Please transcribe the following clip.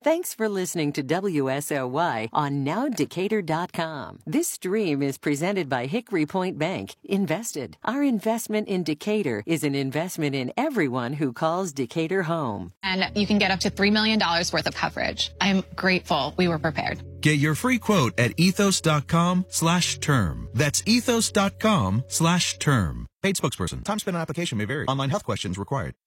Thanks for listening to WSOY on NowDecatur.com. This stream is presented by Hickory Point Bank. Invested. Our investment in Decatur is an investment in everyone who calls Decatur home. And you can get up to $3 million worth of coverage. I'm grateful we were prepared. Get your free quote at ethos.com/term. That's ethos.com/term. Paid spokesperson. Time spent on application may vary. Online health questions required.